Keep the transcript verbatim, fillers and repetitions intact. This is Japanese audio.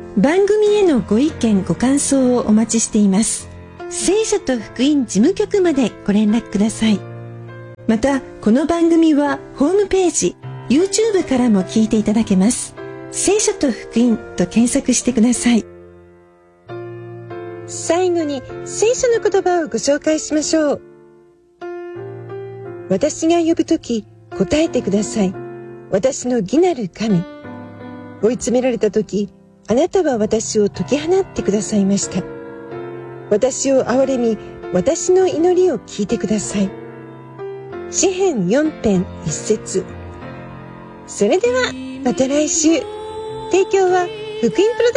番組へのご意見ご感想をお待ちしています。聖書と福音事務局までご連絡ください。またこの番組はホームページ、YouTube からも聞いていただけます。聖書と福音と検索してください。最後に聖書の言葉をご紹介しましょう。私が呼ぶとき答えてください。私の義なる神。追い詰められたとき、あなたは私を解き放ってくださいました。私を憐れみ、私の祈りを聞いてください。詩編よん編一節。それではまた来週。提供は福音プロダクション